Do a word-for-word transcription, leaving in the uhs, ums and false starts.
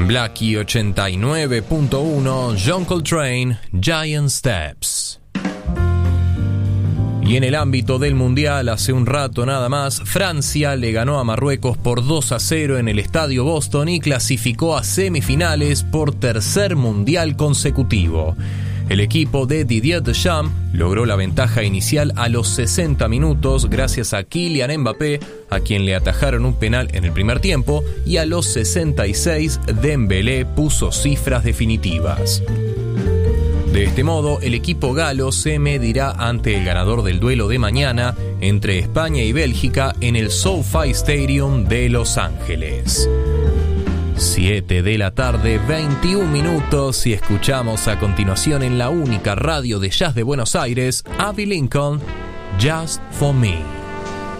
En Blackie ochenta y nueve punto uno, John Coltrane, Giant Steps. Y en el ámbito del Mundial, hace un rato nada más, Francia le ganó a Marruecos por dos a cero en el Estadio Boston y clasificó a semifinales por tercer Mundial consecutivo. El equipo de Didier Deschamps logró la ventaja inicial a los sesenta minutos gracias a Kylian Mbappé, a quien le atajaron un penal en el primer tiempo, y a los sesenta y seis Dembélé puso cifras definitivas. De este modo, el equipo galo se medirá ante el ganador del duelo de mañana entre España y Bélgica en el SoFi Stadium de Los Ángeles. siete de la tarde, veintiún minutos, y escuchamos a continuación en la única radio de jazz de Buenos Aires, Abbey Lincoln, Just for Me.